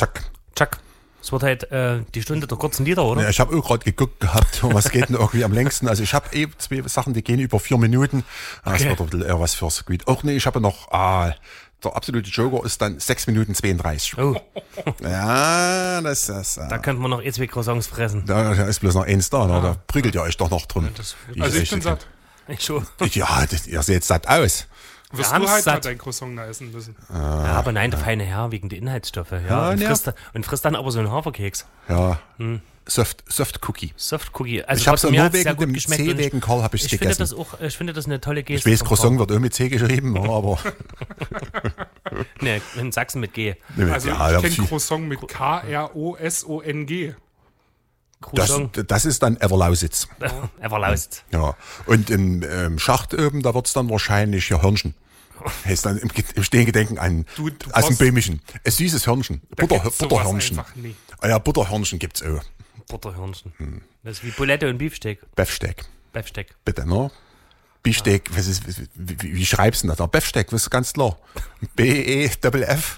Chuck. Es wird halt die Stunde der kurzen Lieder, oder? Ja, ich habe gerade geguckt gehabt, was geht denn irgendwie am längsten. Also ich habe 2 Sachen, die gehen über 4 Minuten. Das wird ein bisschen eher was fürs Gebiet. Auch nee, ich habe noch, der absolute Joker ist dann 6 Minuten 32. Oh. Ja, das ist... Da könnten wir noch 2 Croissants fressen. Da ist bloß noch eins da, da prügelt ihr euch doch noch drum. Also ich bin satt. Ich schon. Ja, ihr seht satt aus. Wirst Wir du halt mal satt. dein Croissant da essen müssen. Ja, aber nein, der feine Herr wegen der Inhaltsstoffe. Ja, und frisst dann aber so einen Haferkeks. Ja, Soft Cookie. Soft Cookie. Also Ich habe es trotzdem, nur hat's sehr wegen gut dem geschmeckt C, und wegen Karl habe ich es gegessen. Ich finde das eine tolle Geste. Ich weiß, vom Croissant Karl. wird auch mit C geschrieben, aber... Nee, in Sachsen mit G. Also ja, ich kenne Croissant mit K-R-O-S-O-N-G. Croissant. das ist dann Everlausitz. Everlausitz. Ja. Und im Schacht oben, da wird es dann wahrscheinlich ja Hörnchen. Heißt dann im Stehengedenken an Du aus dem brauchst- Böhmischen. Ein süßes Hörnchen. gibt's sowas Butterhörnchen. einfach nie. Ah ja, Butterhörnchen gibt's auch. Butterhörnchen. Das ist wie Bulette und Beefsteak. Beefsteak. Beefsteak. Bitte, ne? Beefsteak, wie schreibst du das? Beefsteak, das ist ganz klar. B-E-F-F.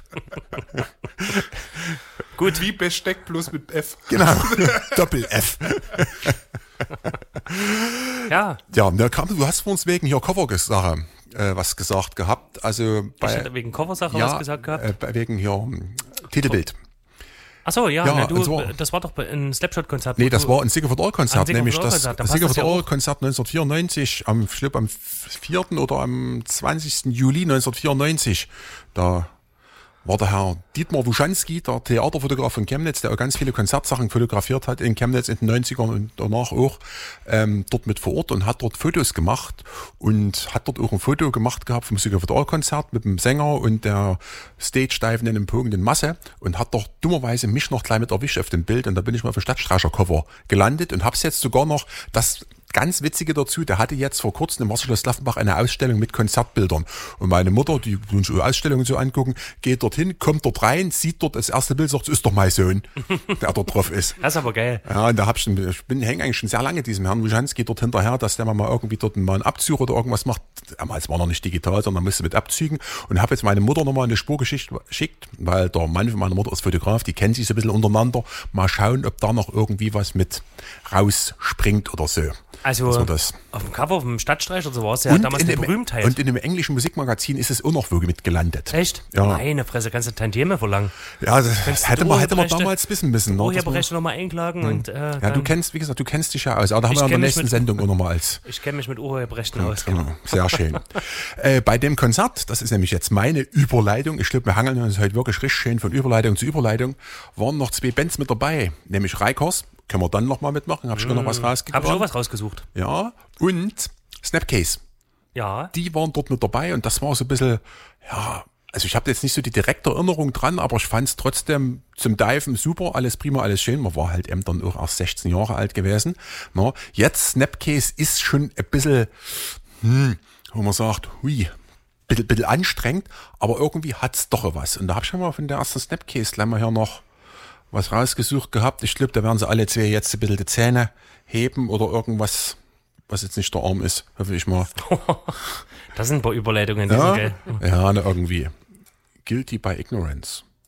Gut. Wie Besteck bloß mit F. Genau. Doppel-F. Ja, Ja, du hast vor uns wegen hier Cover-Sache was gesagt gehabt. Also ich hätte wegen Coversache was gesagt gehabt. Wegen hier Titelbild. Achso, ja, Ja, na, und zwar- das war doch ein Slapshot-Konzert. Nee, das war ein Sigurd All-Konzert, Ein nämlich Sigurd das All-Konzert, dann passt Sigurd das ja auch. All-Konzert 1994, am 4. oder am 20. Juli 1994. Da war der Herr Dietmar Wuschanski, der Theaterfotograf von Chemnitz, der auch ganz viele Konzertsachen fotografiert hat in Chemnitz in den 90ern und danach auch, dort mit vor Ort und hat dort Fotos gemacht und hat dort auch ein Foto gemacht gehabt vom Sigurd All-Konzert mit dem Sänger und der Stage-Diven in einem pogenden Masse und hat doch dummerweise mich noch gleich mit erwischt auf dem Bild und da bin ich mal auf dem Stadtstreicher-Cover gelandet und hab's jetzt sogar noch, das ganz Witzige dazu, der hatte jetzt vor kurzem im Wasserschloss Laffenbach eine Ausstellung mit Konzertbildern. Und meine Mutter, die uns Ausstellungen so angucken, geht dorthin, kommt dort rein, sieht dort das erste Bild, sagt, das ist doch mein Sohn, der dort drauf ist. Das ist aber geil. Ja, und da hänge eigentlich schon sehr lange diesem Herrn Wuschanski dort hinterher, dass der mal irgendwie dort mal einen Abzug oder irgendwas macht. Damals war noch nicht digital, sondern musste mit Abzügen. Und habe jetzt meine Mutter nochmal eine Spurgeschichte geschickt, weil der Mann von meiner Mutter ist Fotograf, die kennen sich so ein bisschen untereinander. Mal schauen, ob da noch irgendwie was mit rausspringt oder so. Also Dass wir das auf dem Cover vom Stadtstreicher, so war es ja damals eine Berühmtheit. Und in einem englischen Musikmagazin ist es auch noch wirklich mit gelandet. Echt? Ja. Meine Fresse, kannst du Tantieme verlangen. Ja, das hätte man damals wissen müssen. Oh, ich habe Rechte nochmal einklagen und Ja, dann, du kennst dich ja aus. Aber da haben Ich wir in der kenn mich nächsten mit- Sendung auch nochmal als... ich kenne mich mit Urheberrechten aus. Genau, sehr schön. Bei dem Konzert, das ist nämlich jetzt meine Überleitung, ich glaube, wir hangeln uns heute wirklich richtig schön von Überleitung zu Überleitung, waren noch 2 Bands mit dabei, nämlich Reikers, können wir dann nochmal mitmachen, habe ich noch was rausgebracht. Habe ich auch was rausgesucht. Ja, und Snapcase. Ja. Die waren dort mit dabei und das war so ein bisschen, ja, also ich habe jetzt nicht so die direkte Erinnerung dran, aber ich fand es trotzdem zum Diven super, alles prima, alles schön. Man war halt eben dann auch erst 16 Jahre alt gewesen. Na, jetzt Snapcase ist schon ein bisschen, wo man sagt, hui, bisschen anstrengend, aber irgendwie hat's doch was. Und da habe ich schon mal von der ersten Snapcase gleich mal hier noch was rausgesucht gehabt. Ich glaube, da werden sie alle 2 jetzt ein bisschen die Zähne heben oder irgendwas, was jetzt nicht der Arm ist, hoffe ich mal. Das sind ein paar Überleitungen, die Ja, sind geil. ja, irgendwie. Guilty by Ignorance.